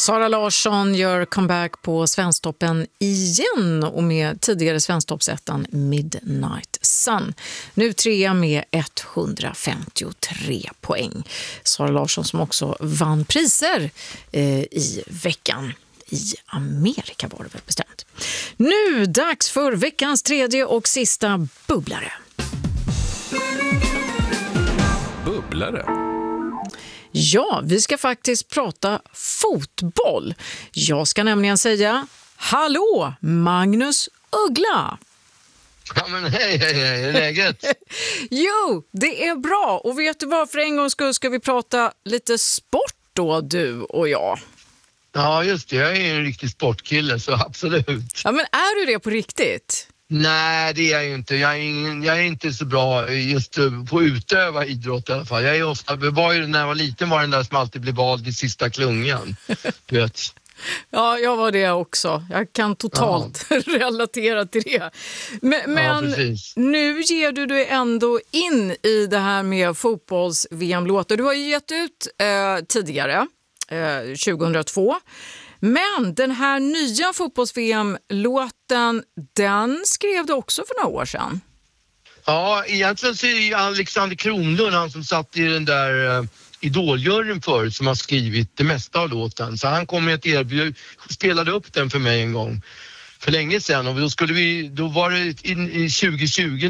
Sara Larsson gör comeback på Svensktoppen igen och med tidigare Svensktoppsettan Midnight Sun. Nu 3 med 153 poäng. Sara Larsson som också vann priser i veckan. I Amerika var det väl bestämt. Nu dags för veckans tredje och sista bubblare. Bubblare? Ja, vi ska faktiskt prata fotboll. Jag ska nämligen säga hallå, Magnus Uggla. Ja men hej, är det läget? Jo, det är bra. Och vet du vad, för en gångs skull ska vi prata lite sport då, du och jag. Ja just det, jag är en riktig sportkille så absolut. Ja, men är du det på riktigt? Nej det är jag ju inte. Jag är inte så bra just på att utöva idrott i alla fall. Jag är ofta, när jag var liten var den där som alltid blev vald i sista klungan. Du vet. Ja, jag var det också. Jag kan totalt relatera till det. Men nu ger du dig ändå in i det här med fotbolls-VM-låtar. Du har ju gett ut tidigare, 2002. Men den här nya fotbolls-VM-låten, den skrev du också för några år sedan. Ja, egentligen så är det ju Alexander Kronlund, han som satt i den där idoljuryn förut, som har skrivit det mesta av låten. Så han kom med ett erbjudande, spelade upp den för mig en gång för länge sedan, och då var det i 2020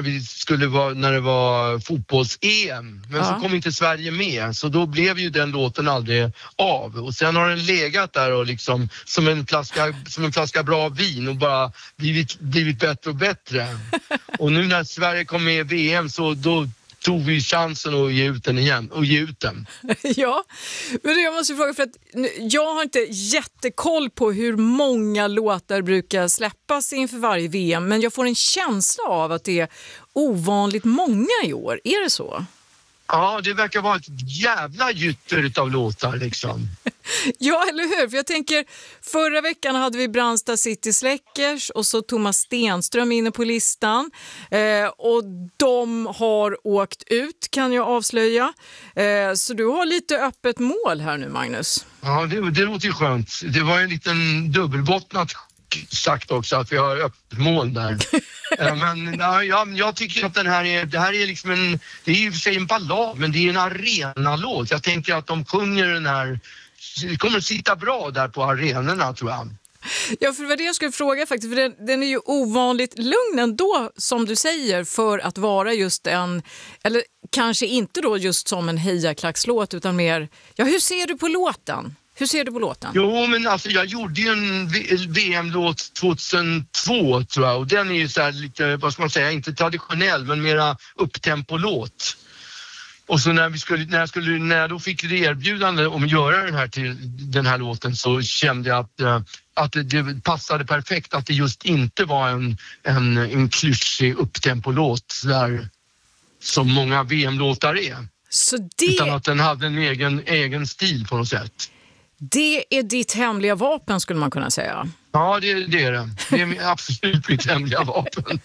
när det var fotbolls-EM, men så kom inte Sverige med, så då blev ju den låten aldrig av, och sen har den legat där och liksom som en flaska bra vin och bara blivit bättre och bättre. Och nu när Sverige kom med i VM så då tog vi chansen att ge ut den igen och ge ut den. Ja, men jag måste fråga, för att jag har inte jättekoll på hur många låtar brukar släppas inför varje VM, men jag får en känsla av att det är ovanligt många i år. Är det så? Ja, det verkar vara ett jävla gytter utav låtar liksom. Ja, eller hur? För jag tänker, förra veckan hade vi Brandsta City Släckers och så Thomas Stenström inne på listan. Och de har åkt ut, kan jag avslöja. Så du har lite öppet mål här nu, Magnus. Ja, det låter ju skönt. Det var en liten dubbelbottnat sagt också att vi har öppet mål där. Men jag tycker att det här är liksom det är ju för sig en ballad, men det är en arenalåt. Jag tänker att de sjunger den här, det kommer att sitta bra där på arenorna, tror jag. Ja, för vad det jag skulle fråga faktiskt, för den är ju ovanligt lugn ändå, som du säger, för att vara just en, eller kanske inte då just som en hejaklackslåt, utan mer, ja, hur ser du på låten? Jo, men alltså jag gjorde ju en VM-låt 2002 tror jag, och den är ju så här lite, vad ska man säga, inte traditionell men mera upptempo-låt. Och så när jag då fick det erbjudande om att göra den här låten, så kände jag att det passade perfekt att det just inte var en klyschig upptempo-låt där som många VM-låtar är. Utan att den hade en egen stil på något sätt. Det är ditt hemliga vapen, skulle man kunna säga. Ja, det är det. Det är absolut mitt hemliga vapen.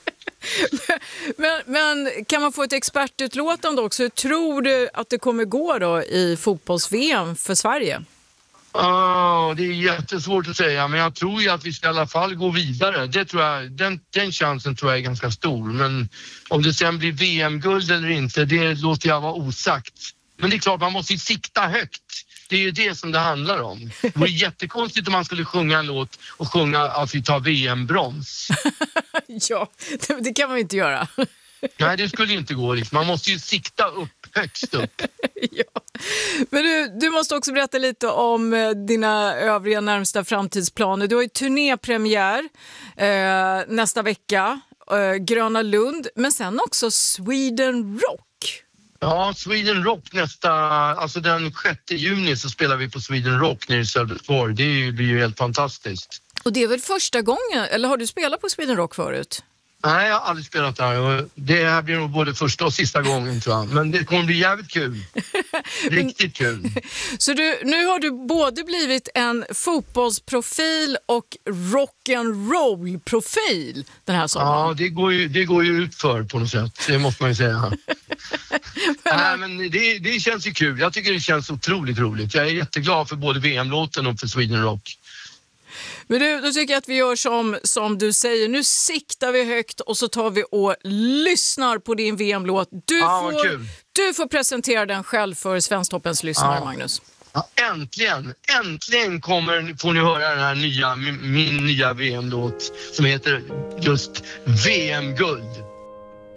men kan man få ett expertutlåtande också? Hur tror du att det kommer gå då i fotbolls-VM för Sverige? Det är jättesvårt att säga, men jag tror ju att vi ska i alla fall gå vidare. Det tror jag, den chansen tror jag är ganska stor. Men om det sen blir VM-guld eller inte, det låter jag vara osagt. Men det är klart, man måste ju sikta högt. Det är ju det som det handlar om. Det vore jättekonstigt om man skulle sjunga en låt och sjunga att vi tar VM-brons. Ja, det kan man ju inte göra. Nej, det skulle ju inte gå. Man måste ju sikta upp, högst upp. Ja. Men du måste också berätta lite om dina övriga närmsta framtidsplaner. Du har ju turnépremiär nästa vecka, Gröna Lund, men sen också Sweden Rock. Ja, Sweden Rock alltså den 6 juni så spelar vi på Sweden Rock nere i Sölvesborg. Det blir ju helt fantastiskt. Och det är väl första gången, eller har du spelat på Sweden Rock förut? Nej, jag har aldrig spelat där. Det här blir nog både första och sista gången, tror jag. Men det kommer bli jävligt kul. Riktigt kul. Så nu har du både blivit en fotbollsprofil och rock'n'roll-profil den här sommaren. Ja, det går ju ut för på något sätt. Det måste man ju säga. Nej, men det känns ju kul. Jag tycker det känns otroligt roligt. Jag är jätteglad för både VM-låten och för Sweden Rock. Men då tycker jag att vi gör som du säger. Nu siktar vi högt och så tar vi och lyssnar på din VM-låt. Du får presentera den själv för Svensktoppens lyssnare, Magnus. Ja, äntligen får ni höra den här min nya VM-låt som heter just VM-guld.